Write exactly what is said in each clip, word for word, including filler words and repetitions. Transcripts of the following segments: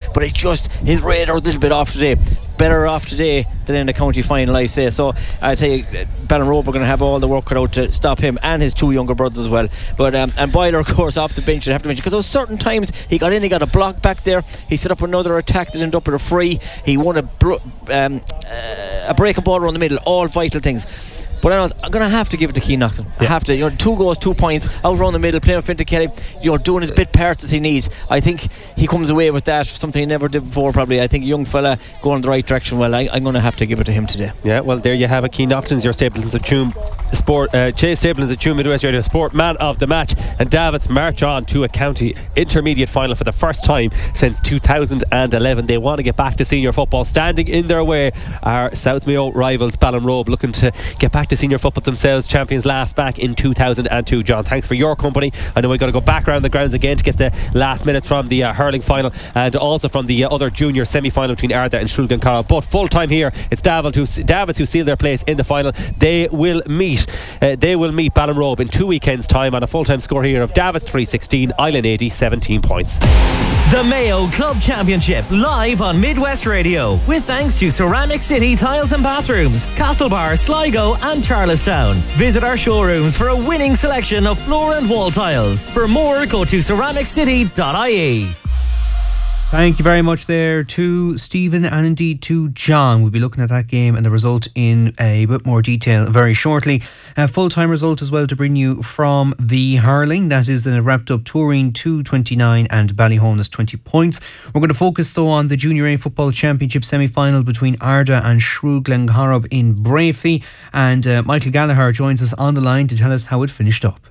but it just, his radar was a little bit off today. Better off today than in the county final, I say. So I tell you, Ballinrobe are going to have all the work cut out to stop him and his two younger brothers as well. But um, and Boyler, of course, off the bench, I have to mention, because those certain times he got in, he got a block back there, he set up another attack that ended up with a free, he won a bro- um, uh, a breaking ball around the middle, all vital things. But anyways, I'm going to have to give it to Keane Knoxon. I yeah. have to. You know, two goals, two points, out around the middle, playing with Fintan Kelly, you know, doing his bit parts as he needs. I think he comes away with that, something he never did before probably. I think a young fella going in the right direction. Well, I, I'm going to have to give it to him today. Yeah, well, there you have it. Keane Knoxon's your Stapleton's Atune Sport, uh, Chase Stapleton's Atune Midwest Radio Sport Man of the Match. And Davids march on to a county intermediate final for the first time since two thousand eleven. They want to get back to senior football. Standing in their way are South Mayo rivals Ballinrobe, looking to get back to senior football themselves, champions last back in two thousand two. John, thanks for your company. I know we've got to go back around the grounds again to get the last minutes from the uh, hurling final and also from the uh, other junior semi-final between Arda and Shrulgan. But full time here, it's Davids who, Davids who seal their place in the final. They will meet uh, they will meet Ballinrobe in two weekends time on a full time score here of Davids three sixteen, Island eighty seventeen points. The Mayo Club Championship live on Midwest Radio with thanks to Ceramic City Tiles and Bathrooms, Castlebar, Sligo and Charlestown. Visit our showrooms for a winning selection of floor and wall tiles. For more, go to ceramic city dot I E. Thank you very much there to Stephen and indeed to John. We'll be looking at that game and the result in a bit more detail very shortly. A full-time result as well to bring you from the hurling. That is the wrapped up Turin two twenty-nine and Ballyholness twenty points. We're going to focus though on the Junior A Football Championship semi-final between Arda and Shrule Glencorrib in Brafey. And uh, Michael Gallagher joins us on the line to tell us how it finished up.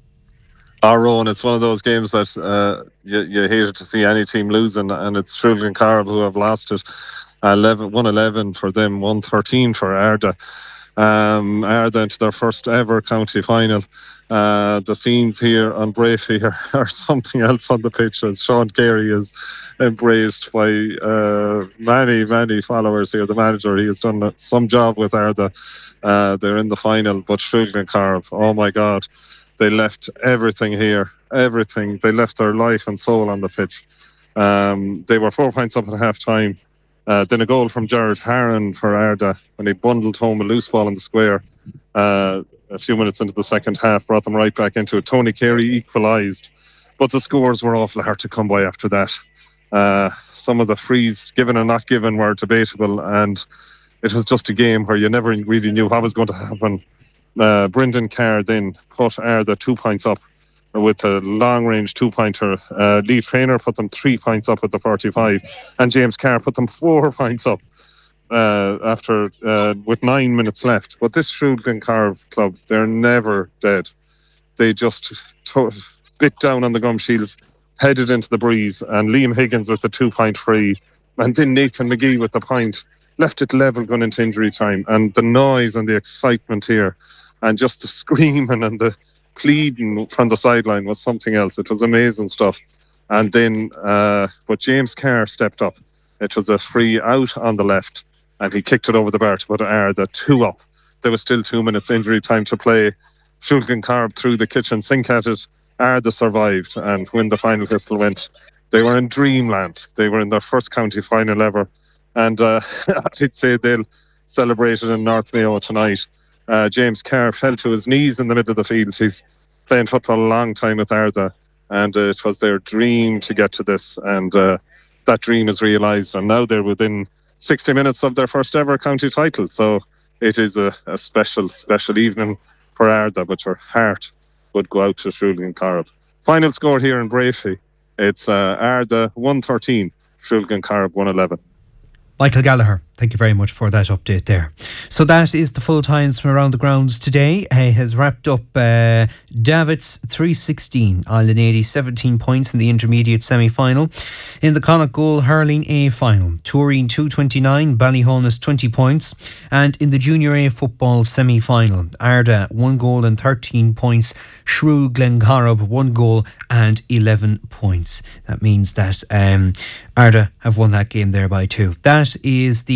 Our Rowan, it's one of those games that uh, you, you hated to see any team losing, and it's Shrule Glencorrib who have lost it. eleven, one eleven for them, one thirteen for Arda. Um, Arda into their first ever county final. Uh, the scenes here on Brafey are, are something else on the pitch, as Sean Carey is embraced by uh, many, many followers here. The manager, he has done some job with Arda. Uh, they're in the final, but Shrule Glencorrib, oh my God. They left everything here, everything. They left their life and soul on the pitch. Um, they were four points up at half time. Uh, then a goal from Jared Harron for Arda when he bundled home a loose ball in the square. Uh, a few minutes into the second half, brought them right back into it. Tony Carey equalised, but the scores were awful hard to come by after that. Uh, some of the frees, given and not given, were debatable, and it was just a game where you never really knew what was going to happen. Uh, Brendan Carr then put Arda two points up with a long-range two-pointer. Uh, Lee Traynor put them three points up with the forty-five, and James Carr put them four points up uh, after uh, with nine minutes left. But this Shrule Glencorrib club, they're never dead. They just to- bit down on the gum shields, headed into the breeze, and Liam Higgins with the two-point free, and then Nathan McGee with the point, left it level going into injury time. And the noise and the excitement here, and just the screaming and the pleading from the sideline was something else. It was amazing stuff. And then, uh, but James Carr stepped up. It was a free out on the left, and he kicked it over the bar to put Arda two up. There was still two minutes injury time to play. Shrule Glencorrib threw the kitchen sink at it. Arda survived, and when the final whistle went, they were in dreamland. They were in their first county final ever. And uh, I'd say they'll celebrate it in North Mayo tonight. Uh, James Carr fell to his knees in the middle of the field. He's playing football a long time with Arda, and uh, it was their dream to get to this, and uh, that dream is realised, and now they're within sixty minutes of their first ever county title. So it is a, a special, special evening for Arda, but your heart would go out to Shrule Glencorrib. Final score here in Brafey, it's uh, Arda one thirteen, Shrule Glencorrib one eleven. Michael Gallagher, thank you very much for that update there. So that is the full times from around the grounds today. He has wrapped up uh, Davids three sixteen, Island eighty seventeen points in the intermediate semi-final. In the Connacht Goal Hurling A final, Turin two twenty-nine, Ballyholness twenty points. And in the Junior A Football semi-final, Arda one goal and thirteen points, Shrule Glencorrib one goal and eleven points. That means that um, Arda have won that game there by two. That is the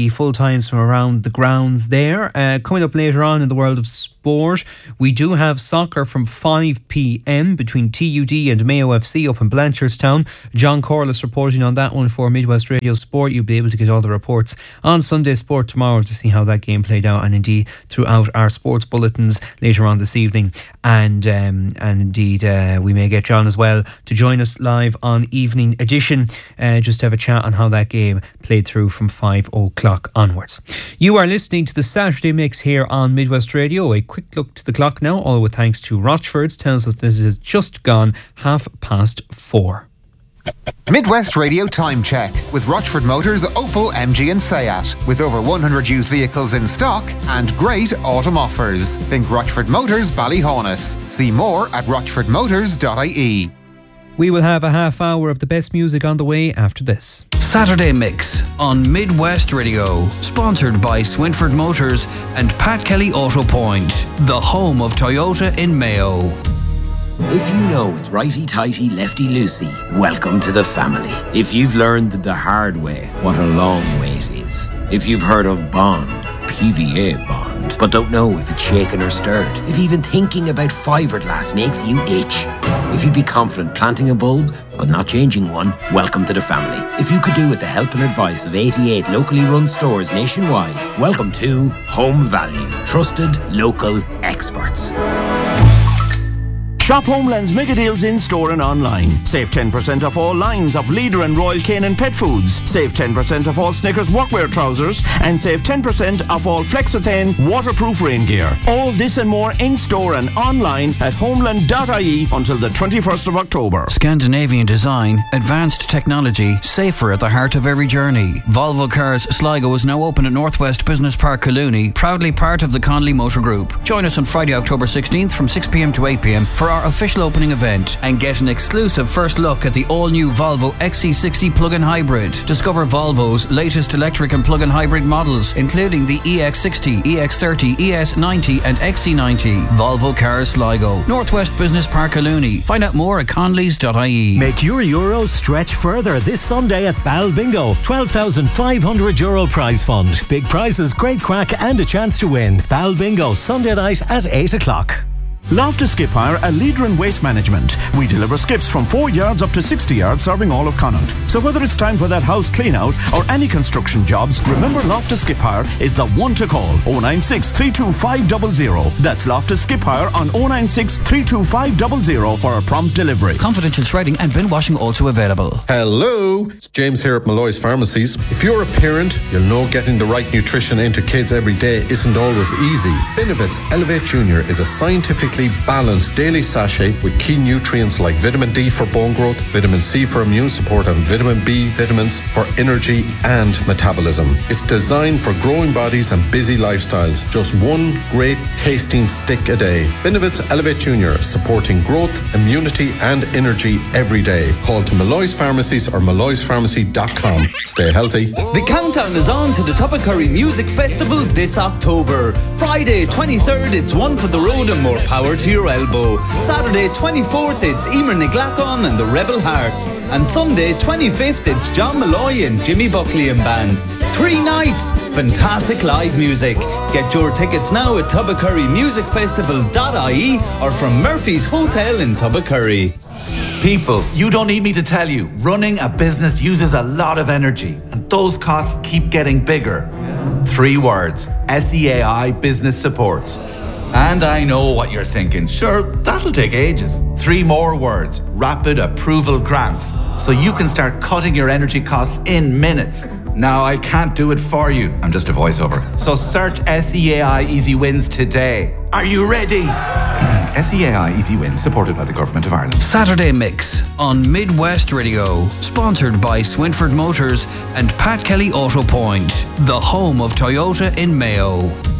full times from around the grounds there. Uh, coming up later on in the world of sport, we do have soccer from five p.m. between T U D and Mayo F C up in Blanchardstown. John Corliss reporting on that one for Midwest Radio Sport. You'll be able to get all the reports on Sunday Sport tomorrow to see how that game played out, and indeed throughout our sports bulletins later on this evening. And um, and indeed uh, we may get John as well to join us live on Evening Edition, uh, just to have a chat on how that game played through from five o'clock onwards. You are listening to the Saturday Mix here on Midwest Radio. A quick look to the clock now, all with thanks to Rochford's, tells us this has just gone half past four. Midwest Radio Time Check with Rochford Motors, Opel, M G and Seat. With over one hundred used vehicles in stock and great autumn offers. Think Rochford Motors Ballyhaunis. See more at rochford motors dot I E. We will have a half hour of the best music on the way after this. Saturday Mix on Midwest Radio, sponsored by Swinford Motors and Pat Kelly Auto Point, the home of Toyota in Mayo. If you know it's righty-tighty, lefty-loosey, welcome to the family. If you've learned the hard way what a long way it is. If you've heard of Bond, P V A Bond, but don't know if it's shaken or stirred. If even thinking about fiberglass makes you itch. If you'd be confident planting a bulb, but not changing one, welcome to the family. If you could do with the help and advice of eighty-eight locally run stores nationwide, welcome to Home Value. Trusted local experts. Shop Homeland's mega deals in store and online. Save ten percent off all lines of Leader and Royal Canin pet foods. Save ten percent off all Snickers workwear trousers. And save ten percent off all Flexitane waterproof rain gear. All this and more in store and online at homeland dot I E until the twenty-first of October. Scandinavian design, advanced technology, safer at the heart of every journey. Volvo Cars Sligo is now open at Northwest Business Park Collooney, proudly part of the Conley Motor Group. Join us on Friday, October sixteenth from six p.m. to eight p.m. for our official opening event and get an exclusive first look at the all-new Volvo X C sixty plug-in hybrid. Discover Volvo's latest electric and plug-in hybrid models, including the E X sixty, E X thirty, E S ninety and X C ninety. Volvo Cars Sligo, Northwest Business Park Collooney. Find out more at conleys dot I E. Make your Euros stretch further this Sunday at Bal Bingo. twelve thousand five hundred euro prize fund. Big prizes, great crack and a chance to win. Bal Bingo, Sunday night at eight o'clock. Loftus Skip Hire, a leader in waste management. We deliver skips from four yards up to sixty yards, serving all of Connaught. So whether it's time for that house clean out or any construction jobs, remember Loftus Skip Hire is the one to call. oh nine six, three two five zero zero. That's Loftus Skip Hire on oh nine six, three two five zero zero for a prompt delivery. Confidential shredding and bin washing also available. Hello, it's James here at Malloy's Pharmacies. If you're a parent, you'll know getting the right nutrition into kids every day isn't always easy. Benevit's Elevate Junior is a scientifically balanced daily sachet with key nutrients like vitamin D for bone growth, vitamin C for immune support and vitamin B vitamins for energy and metabolism. It's designed for growing bodies and busy lifestyles. Just one great tasting stick a day. Benevit's Elevate Junior, supporting growth, immunity and energy every day. Call to Malloy's Pharmacies or malloys pharmacy dot com. Stay healthy. The countdown is on to the Tuppacurry Music Festival this October. Friday twenty-third, it's One for the Road and More Power to Your Elbow. Saturday twenty-fourth, it's Emer Niglacon and the Rebel Hearts. And Sunday twenty-fifth, it's John Malloy and Jimmy Buckley and Band. Three nights, fantastic live music. Get your tickets now at tuppacurry music festival dot I E or from Murphy's Hotel in Tuppacurry. People, you don't need me to tell you, running a business uses a lot of energy and those costs keep getting bigger. Three words, S E A I Business Supports. And I know what you're thinking, sure, that'll take ages. Three more words, Rapid Approval Grants, so you can start cutting your energy costs in minutes. Now, I can't do it for you, I'm just a voiceover. So search S E A I Easy Wins today. Are you ready? S E A I Easy Wins, supported by the Government of Ireland. Saturday Mix on Midwest Radio, sponsored by Swinford Motors and Pat Kelly Auto Point, the home of Toyota in Mayo.